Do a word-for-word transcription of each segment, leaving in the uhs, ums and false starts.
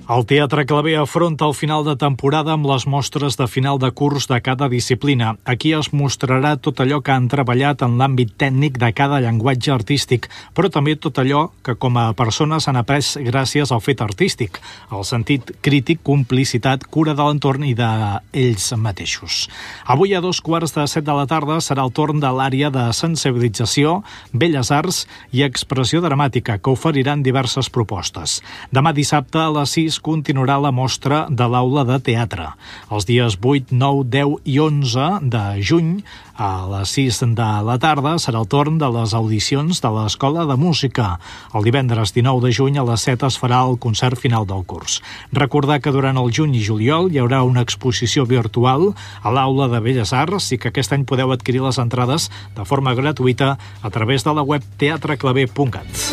El Teatre Claver afronta el final de temporada amb les mostres de final de curs de cada disciplina. Aquí es mostrarà tot allò que han treballat en l'àmbit tècnic de cada llenguatge artístic, però també tot allò que com a persones han après gràcies al fet artístic, el sentit crític, complicitat, cura de l'entorn i d'ells mateixos. Avui a dos quarts de set de la tarda serà el torn de l'àrea de sensibilització, belles arts i expressió dramàtica, que oferiran diverses propostes. Demà dissabte a les sis continuarà la mostra de l'Aula de Teatre. Els dies vuit, nou, deu i onze de juny, a les sis de la tarda, serà el torn de les audicions de l'Escola de Música. El divendres dinou de juny a les set es farà el concert final del curs. Recordar que durant el juny i juliol hi haurà una exposició virtual a l'Aula de Belles Arts i que aquest any podeu adquirir les entrades de forma gratuïta a través de la web teatre claver punt cat.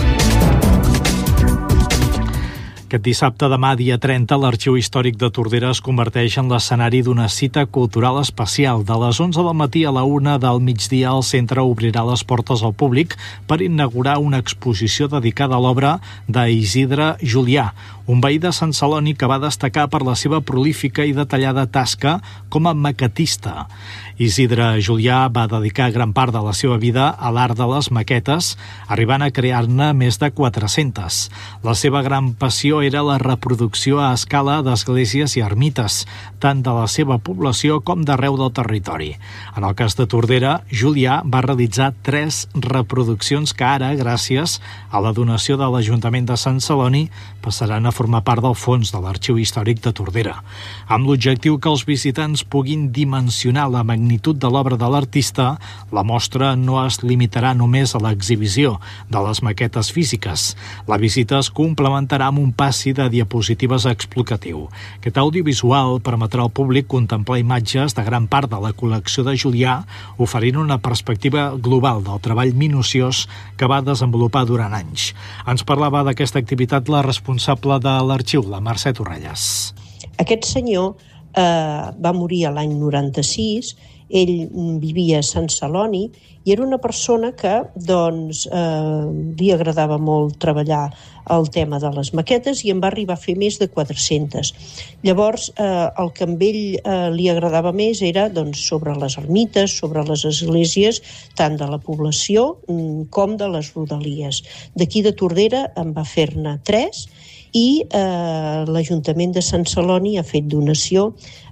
Aquest dissabte, demà, dia trenta, l'Arxiu Històric de Tordera es converteix en l'escenari d'una cita cultural especial. De les onze del matí a la una del migdia, el centre obrirà les portes al públic per inaugurar una exposició dedicada a l'obra d'Isidre Julià, un veí de Sant Celoni que va destacar per la seva prolífica i detallada tasca com a maquetista. Isidre Julià va dedicar gran part de la seva vida a l'art de les maquetes, arribant a crear-ne més de quatre-centes. La seva gran passió era la reproducció a escala d'esglésies i ermites, tant de la seva població com d'arreu del territori. En el cas de Tordera, Julià va realitzar tres reproduccions que ara, gràcies a la donació de l'Ajuntament de Sant Celoni, passaran a formar part del fons de l'Arxiu Històric de Tordera, amb l'objectiu que els visitants puguin dimensionar la magnitud de l'obra de l'artista. La mostra no es limitarà només a l'exhibició de les maquetes físiques. La visita es complementarà amb un passi de diapositives explicatiu. Aquest audiovisual permetrà al públic contemplar imatges de gran part de la col·lecció de Julià, oferint una perspectiva global del treball minuciós que va desenvolupar durant anys. Ens parlava d'aquesta activitat la responsable de l'arxiu, la Mercè Torrelles. Aquest senyor eh, va morir l'any noranta-sis, ell vivia a Sant Celoni i era una persona que doncs, eh, li agradava molt treballar el tema de les maquetes i en va arribar a fer més de quatre-centes. Llavors, eh, el que amb ell eh, li agradava més era doncs, sobre les ermites, sobre les esglésies, tant de la població com de les rodalies. D'aquí de Tordera en va fer-ne tres i eh, l'Ajuntament de Sant Celoni ha fet donació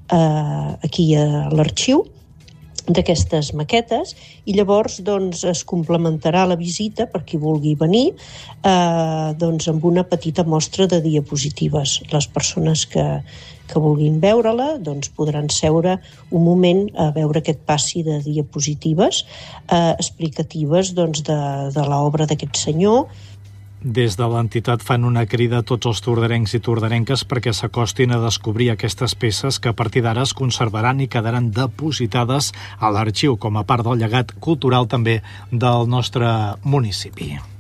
eh, aquí a l'arxiu d'aquestes maquetes i llavors doncs, es complementarà la visita per qui vulgui venir eh, doncs, amb una petita mostra de diapositives. Les persones que, que vulguin veure-la doncs, podran seure un moment a veure aquest passi de diapositives eh, explicatives doncs, de, de l'obra d'aquest senyor. Des de l'entitat fan una crida a tots els torderencs i torderenques perquè s'acostin a descobrir aquestes peces que a partir d'ara es conservaran i quedaran depositades a l'arxiu com a part del llegat cultural també del nostre municipi.